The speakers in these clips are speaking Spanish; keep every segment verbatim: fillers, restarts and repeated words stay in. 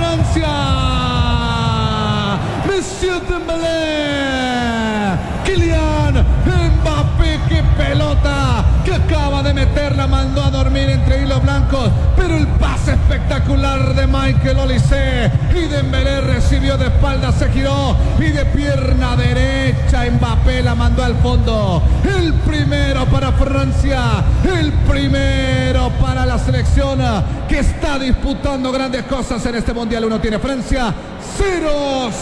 Francia. Monsieur Dembélé, Kylian Mbappé, qué pelota que acaba de meter, la mandó a dormir entre hilos blancos, pero el pase espectacular de Michael Olise, y Dembélé recibió de espalda, se giró y de pierna derecha Mbappé la mandó al fondo. El primero para Francia, el primero para la selección que está disputando grandes cosas en este mundial. Uno tiene Francia, cero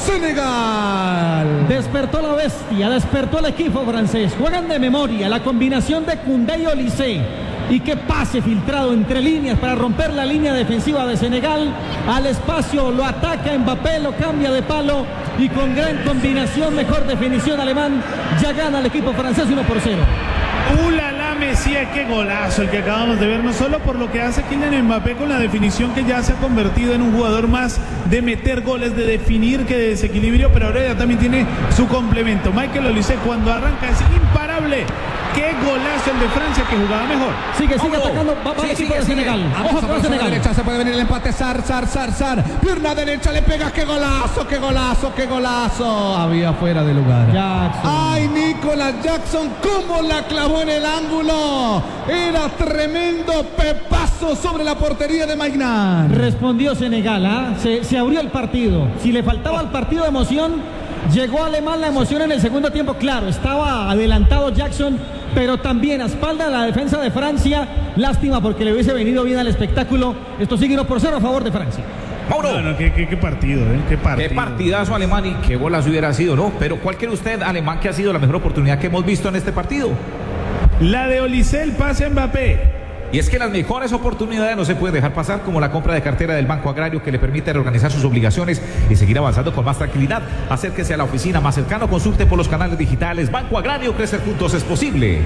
Senegal. Despertó la bestia, despertó el equipo francés. Juegan de memoria la combinación de Koundé y Olise. Y qué pase filtrado entre líneas para romper la línea defensiva de Senegal. Al espacio lo ataca Mbappé, lo cambia de palo y con gran combinación, mejor definición alemán, ya gana el equipo francés uno por cero. ¡Uh, la, la Mesía! ¡Qué golazo el que acabamos de ver! No solo por lo que hace Kylian Mbappé con la definición, que ya se ha convertido en un jugador más de meter goles, de definir, que de desequilibrio, pero ahora ya también tiene su complemento. Michael Olise, cuando arranca, es imparable. ¡Qué golazo el de Francia, que jugaba mejor! Sigue, sigue atacando. Va, va sí, el equipo de Senegal. Ojo con Senegal. Derecha se puede venir el empate. Sar, Sar, Sar, Sar. Pierna derecha le pega. ¡Qué golazo, qué golazo, qué golazo! Había fuera de lugar. Jackson. ¡Ay, Nicolas Jackson! ¿Cómo la clavó en el ángulo? Era tremendo pepazo sobre la portería de Maignan. Respondió Senegal, ¿ah? ¿eh? Se, se abrió el partido. Si le faltaba al partido de emoción, llegó alemán la emoción en el segundo tiempo. Claro, estaba adelantado Jackson, pero también a espalda de la defensa de Francia. Lástima, porque le hubiese venido bien al espectáculo. Esto sigue uno por cero a favor de Francia. Mauro. No, no, qué, qué, qué partido, ¿eh? Qué partido. Qué partidazo alemán, y qué bolas hubiera sido, ¿no? Pero ¿cuál cree usted, alemán, que ha sido la mejor oportunidad que hemos visto en este partido? La de Olise, el pase a Mbappé. Y es que las mejores oportunidades no se pueden dejar pasar, como la compra de cartera del Banco Agrario, que le permite reorganizar sus obligaciones y seguir avanzando con más tranquilidad. Acérquese a la oficina más cercana, consulte por los canales digitales. Banco Agrario, crecer juntos es posible.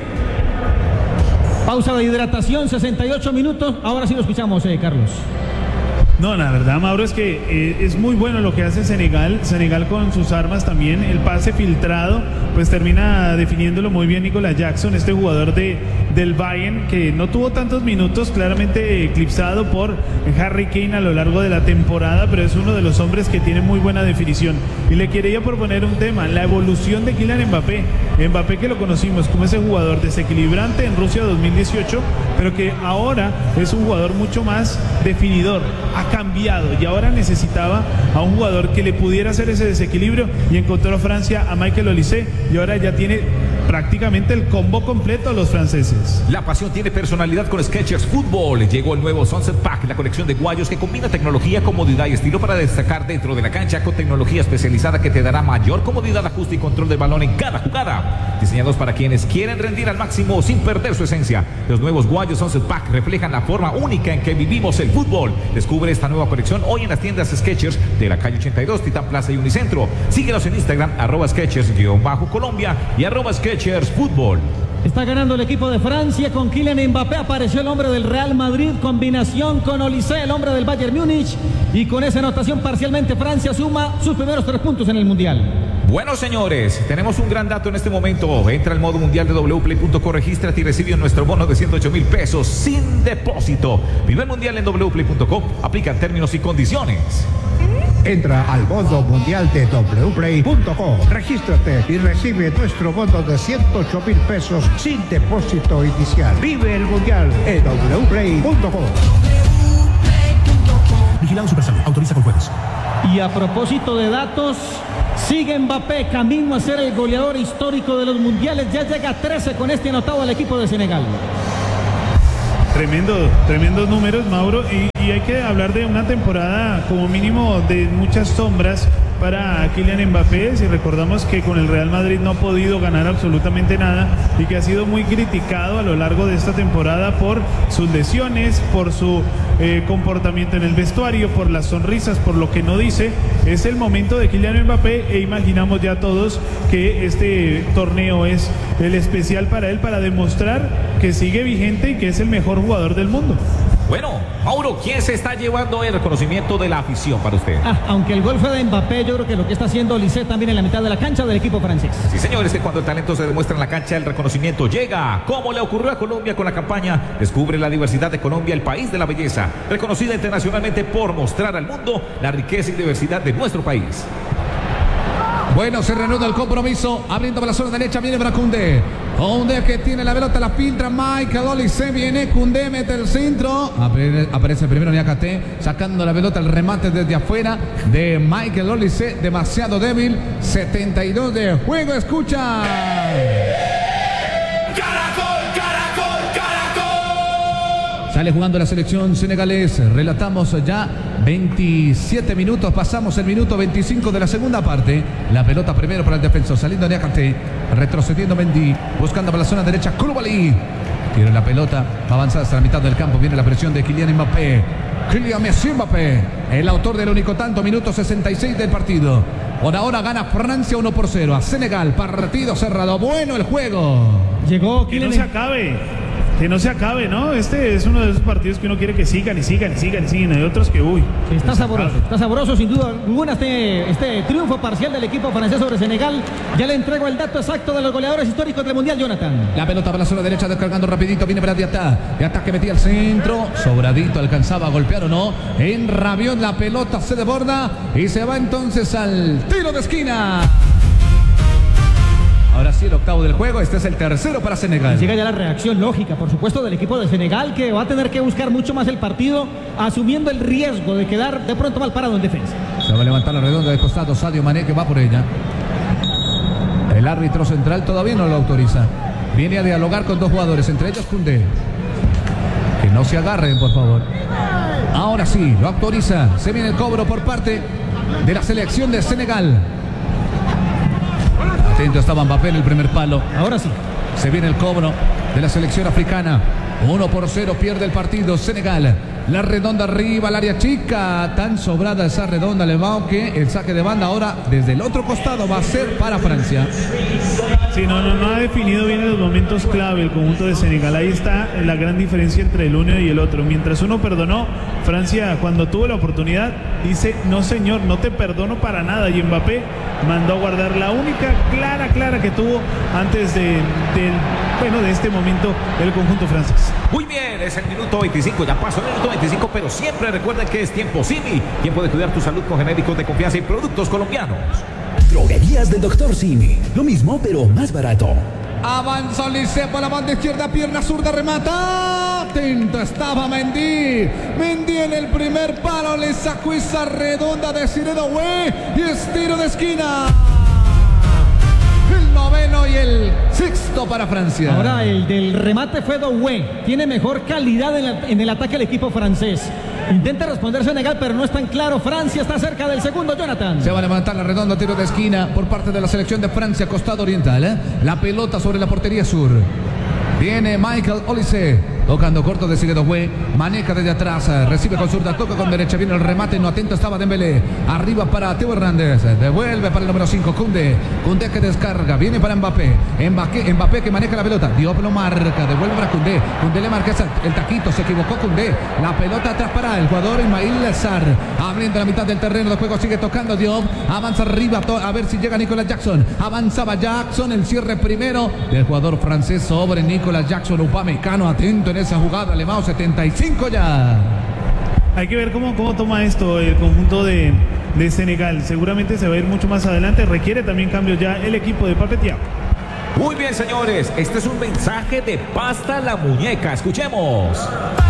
Pausa de hidratación, sesenta y ocho minutos. Ahora sí lo escuchamos, eh, Carlos. No, la verdad, Mauro, es que eh, es muy bueno lo que hace Senegal. Senegal con sus armas también. El pase filtrado, pues termina definiéndolo muy bien Nicolas Jackson, este jugador de, del Bayern, que no tuvo tantos minutos, claramente eclipsado por Harry Kane a lo largo de la temporada, pero es uno de los hombres que tiene muy buena definición. Y le quería proponer un tema, la evolución de Kylian Mbappé. Mbappé, que lo conocimos como ese jugador desequilibrante en Rusia dos mil dieciocho, pero que ahora es un jugador mucho más definidor. Ha cambiado y ahora necesitaba a un jugador que le pudiera hacer ese desequilibrio, y encontró a Francia a Michael Olise, y ahora ya tiene prácticamente el combo completo a los franceses. La pasión tiene personalidad con Skechers Fútbol. Llegó el nuevo Sunset Pack, la colección de guayos que combina tecnología, comodidad y estilo para destacar dentro de la cancha, con tecnología especializada que te dará mayor comodidad, ajuste y control del balón en cada jugada. Diseñados para quienes quieren rendir al máximo sin perder su esencia. Los nuevos guayos Sunset Pack reflejan la forma única en que vivimos el fútbol. Descubre esta nueva colección hoy en las tiendas Skechers de la calle ochenta y dos, Titán Plaza y Unicentro. Síguenos en Instagram, arroba Skechers-Colombia y arroba Skechers Fútbol. Está ganando el equipo de Francia con Kylian Mbappé. Apareció el hombre del Real Madrid, combinación con Olise, el hombre del Bayern Múnich, y con esa anotación parcialmente Francia suma sus primeros tres puntos en el Mundial. Bueno, señores, tenemos un gran dato en este momento. Entra al modo mundial de doble u play punto co, regístrate y recibe nuestro bono de ciento ocho mil pesos sin depósito. Vive el mundial en doble u play punto co. Aplican términos y condiciones. Entra al modo mundial de doble u play punto co, regístrate y recibe nuestro bono de ciento ocho mil pesos sin depósito inicial. Vive el mundial en doble u play punto co. Vigilado Supersalud, autoriza con juegos. Y a propósito de datos, sigue Mbappé camino a ser el goleador histórico de los mundiales. Ya llega a trece con este anotado al equipo de Senegal. Tremendo, tremendos números, Mauro, y, y hay que hablar de una temporada como mínimo de muchas sombras para Kylian Mbappé. Si recordamos que con el Real Madrid no ha podido ganar absolutamente nada y que ha sido muy criticado a lo largo de esta temporada por sus lesiones, por su eh, comportamiento en el vestuario, por las sonrisas, por lo que no dice. Es el momento de Kylian Mbappé e imaginamos ya todos que este torneo es el especial para él, para demostrar que sigue vigente y que es el mejor jugador del mundo. Bueno, Mauro, ¿quién se está llevando el reconocimiento de la afición para usted? Ah, aunque el gol fue de Mbappé, yo creo que lo que está haciendo Olise también en la mitad de la cancha del equipo francés. Sí, señores, que cuando el talento se demuestra en la cancha, el reconocimiento llega. Como le ocurrió a Colombia con la campaña Descubre la diversidad de Colombia, el país de la belleza, reconocida internacionalmente por mostrar al mundo la riqueza y diversidad de nuestro país. Bueno, se reanuda el compromiso. Abriendo por la zona derecha viene para Koundé. Koundé que tiene la pelota, la filtra Michael Olise. Viene Koundé, mete el centro. Apare aparece primero Niakate, sacando la pelota, el remate desde afuera de Michael Olise. Demasiado débil. setenta y dos de juego. Escucha. Sale jugando la selección senegalés. Relatamos ya veintisiete minutos. Pasamos el minuto veinticinco de la segunda parte. La pelota primero para el defensor. Saliendo Niakate. Retrocediendo Mendy. Buscando para la zona derecha. Koulibaly. Tiene la pelota. Avanza hasta la mitad del campo. Viene la presión de Kylian Mbappé. Kylian Mbappé. El autor del único tanto. Minuto sesenta y seis del partido. Por ahora gana Francia uno por cero a Senegal. Partido cerrado. Bueno el juego. Llegó Que Kylian. no se acabe. Que no se acabe, ¿no? Este es uno de esos partidos que uno quiere que sigan y sigan y sigan y sigan. Hay otros que, uy. Está sabroso, está sabroso sin duda alguna este, este triunfo parcial del equipo francés sobre Senegal. Ya le entrego el dato exacto de los goleadores históricos del Mundial, Jonathan. La pelota para la zona derecha, descargando rapidito, viene para Diatá. Diatá que metía al centro, sobradito, alcanzaba a golpear o no. En rabión la pelota se desborda y se va entonces al tiro de esquina. Ahora sí el octavo del juego, este es el tercero para Senegal. Llega ya la reacción lógica, por supuesto, del equipo de Senegal, que va a tener que buscar mucho más el partido, asumiendo el riesgo de quedar de pronto mal parado en defensa. Se va a levantar la redonda de costado, Sadio Mané que va por ella. El árbitro central todavía no lo autoriza. Viene a dialogar con dos jugadores, entre ellos Koundé. Que no se agarren, por favor. Ahora sí, lo autoriza. Se viene el cobro por parte de la selección de Senegal. Atento estaba Mbappé en el primer palo. Ahora sí. Se viene el cobro de la selección africana. uno por cero pierde el partido Senegal. La redonda arriba, al área chica. Tan sobrada esa redonda, Levao, que el saque de banda ahora desde el otro costado va a ser para Francia. Sí, no, no, no ha definido bien los momentos clave el conjunto de Senegal. Ahí está la gran diferencia entre el uno y el otro. Mientras uno perdonó, Francia cuando tuvo la oportunidad dice, no señor, no te perdono para nada. Y Mbappé mandó a guardar la única clara, clara que tuvo antes de, del, bueno, de este momento del conjunto francés. Muy bien, es el minuto veinticinco, ya pasó el minuto veinticinco, pero siempre recuerden que es tiempo Simi. Tiempo de cuidar tu salud con genéricos de confianza y productos colombianos. Droguerías del doctor Simi. Lo mismo, pero más barato. Avanza Olise por la banda izquierda, pierna zurda, remata. Atento estaba Mendy. Mendy en el primer palo, le sacó esa redonda de Sireno, güey. Y es tiro de esquina. El noveno y el sexto para Francia. Ahora el del remate fue Doué. Tiene mejor calidad en, la, en el ataque el equipo francés. Intenta responder Senegal, pero no es tan claro. Francia está cerca del segundo, Jonathan. Se va a levantar la redonda, tiro de esquina por parte de la selección de Francia, costado oriental. ¿eh? La pelota sobre la portería sur. Viene Michael Olise, tocando corto de Sireno, güey. Maneja desde atrás, recibe con zurda, toca con derecha, viene el remate, no atento estaba Dembélé. Arriba para Teo Hernández, devuelve para el número cinco, Koundé. Koundé que descarga, viene para Mbappé. Mbappé, Mbappé que maneja la pelota, Diop lo marca, devuelve para Koundé. Koundé le marca el taquito, se equivocó Koundé. La pelota atrás para el jugador Ismail Sarr, abriendo la mitad del terreno de juego, sigue tocando Diop, avanza arriba, a ver si llega Nicolas Jackson. Avanzaba Jackson, el cierre primero del jugador francés sobre Nicolas Jackson, upamecano atento en esa jugada, Levao setenta y cinco ya. Hay que ver cómo, cómo toma esto el conjunto de, de Senegal. Seguramente se va a ir mucho más adelante. Requiere también cambios ya el equipo de Pape Thiaw. Muy bien, señores. Este es un mensaje de Pasta la Muñeca. Escuchemos.